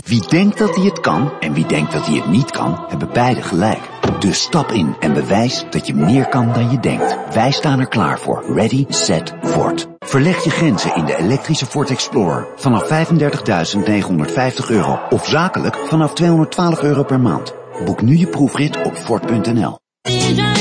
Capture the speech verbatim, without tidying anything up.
Wie denkt dat hij het kan en wie denkt dat hij het niet kan, hebben beide gelijk. Dus stap in en bewijs dat je meer kan dan je denkt. Wij staan er klaar voor. Ready, set, Ford. Verleg je grenzen in de elektrische Ford Explorer vanaf vijfendertigduizend negenhonderdvijftig euro of zakelijk vanaf tweehonderdtwaalf euro per maand. Boek nu je proefrit op Ford punt n l.